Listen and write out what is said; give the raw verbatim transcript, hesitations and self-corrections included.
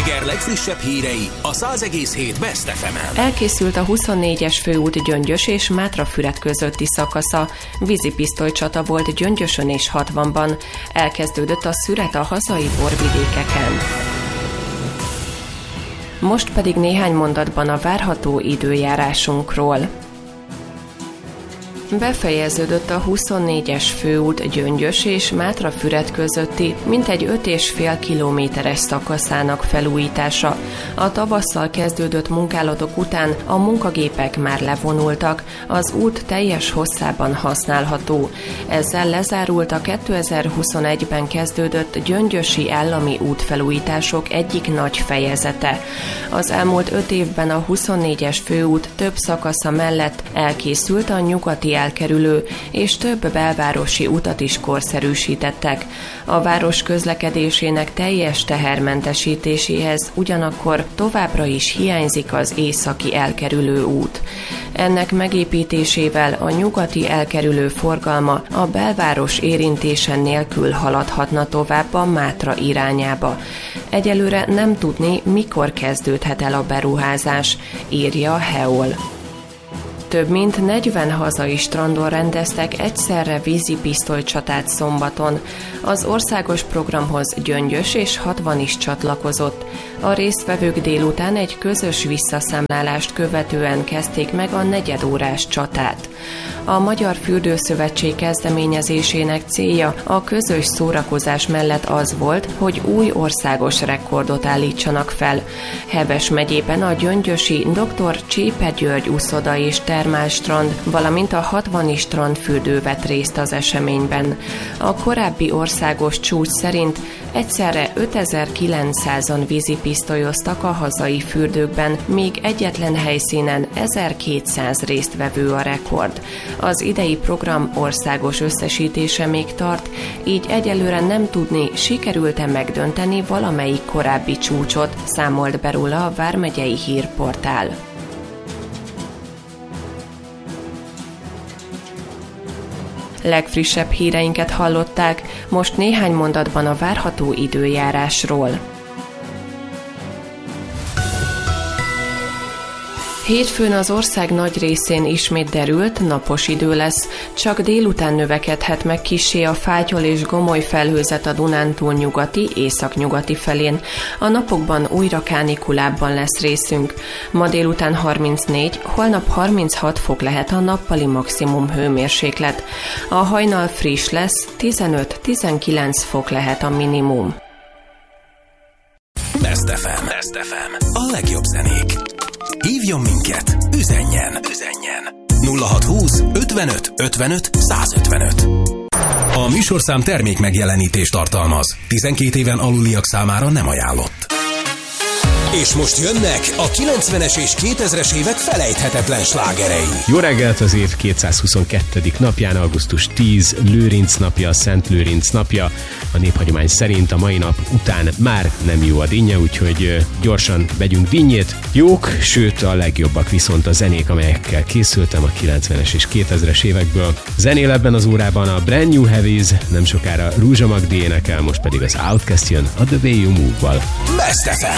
reggel legfrissebb hírei a száz egész hét Best ef emen. Elkészült a huszonnégyes főút Gyöngyös és Mátrafüred közötti szakasza. Vízipisztolycsata volt Gyöngyösön és hatvanban. Elkezdődött a szüret a hazai borvidékeken. Most pedig néhány mondatban a várható időjárásunkról. Befejeződött a huszonnégyes főút Gyöngyös és Mátrafüred közötti mintegy öt és fél kilométeres szakaszának felújítása. A tavasszal kezdődött munkálatok után a munkagépek már levonultak, az út teljes hosszában használható. Ezzel lezárult a kétezer-huszonegyben kezdődött gyöngyösi állami útfelújítások egyik nagy fejezete. Az elmúlt öt évben a huszonnégyes főút több szakasza mellett elkészült a nyugati elkerülő, és több belvárosi utat is korszerűsítettek. A város közlekedésének teljes tehermentesítéséhez ugyanakkor továbbra is hiányzik az északi elkerülő út. Ennek megépítésével a nyugati elkerülő forgalma a belváros érintése nélkül haladhatna tovább a Mátra irányába. Egyelőre nem tudni, mikor kezdődhet el a beruházás, írja a hé e o el. Több mint negyven hazai strandon rendeztek egyszerre vízipisztolycsatát szombaton. Az országos programhoz Gyöngyös és hatvan is csatlakozott. A résztvevők délután egy közös visszaszámlálást követően kezdték meg a negyedórás csatát. A Magyar Fürdőszövetség kezdeményezésének célja a közös szórakozás mellett az volt, hogy új országos rekordot állítsanak fel. Heves megyében a gyöngyösi doktor Csépe György uszoda és termálstrand, valamint a hatvani strandfürdő vett részt az eseményben. A korábbi országos csúcs szerint egyszerre ötezer-kilencszázan vízipisztolyoztak a hazai fürdőkben, míg egyetlen helyszínen ezerkétszáz résztvevő a rekord. Az idei program országos összesítése még tart, így egyelőre nem tudni, sikerült-e megdönteni valamelyik korábbi csúcsot, számolt be róla a Vármegyei Hírportál. Legfrissebb híreinket hallották, most néhány mondatban a várható időjárásról. Hétfőn az ország nagy részén ismét derült, napos idő lesz, csak délután növekedhet meg kissé a fátyol és gomoly felhőzet a Dunántúl nyugati, északnyugati felén. A napokban újra kánikulában lesz részünk. Ma délután harmincnégy, holnap harminchat fok lehet a nappali maximum hőmérséklet. A hajnal friss lesz, tizenöt-tizenkilenc fok lehet a minimum. Best ef em. Best ef em. A legjobb zenék. Hívjon minket, üzenjen, üzenjen. nulla hatszázhúsz ötvenöt ötvenöt százötvenöt. A műsorszám termék megjelenítést tartalmaz. tizenkét éven aluliak számára nem ajánlott. És most jönnek a kilencvenes és kétezres évek felejthetetlen slágerei. Jó reggelt az év kétszázhuszonkettő napján, augusztus tíz, Lőrinc napja, Szent Lőrinc napja. A néphagyomány szerint a mai nap után már nem jó a dinnye, úgyhogy gyorsan vegyünk dinnyét. Jók, sőt a legjobbak viszont a zenék, amelyekkel készültem a kilencvenes és kétezres évekből. Zenél ebben az órában a Brand New Heavies, nem sokára Rúzsa Magdi énekel, most pedig az Outkast jön a The Way You Move-val. Best ef em.